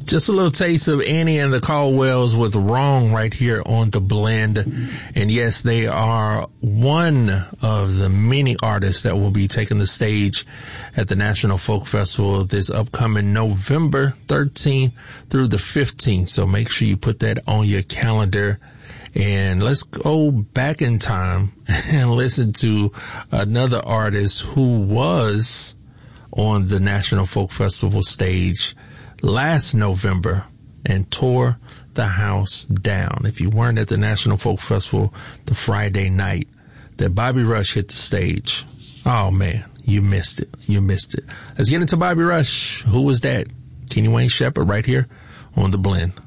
Just a little taste of Annie and the Caldwells with Wrong right here on The Blend. And yes, they are one of the many artists that will be taking the stage at the National Folk Festival this upcoming November 13th through the 15th. So make sure you put that on your calendar. And let's go back in time and listen to another artist who was on the National Folk Festival stage last November and tore the house down. If you weren't at the National Folk Festival the Friday night that Bobby Rush hit the stage, oh man, you missed it. You missed it. Let's get into Bobby Rush. Who was that? Kenny Wayne Shepherd right here on The Blend.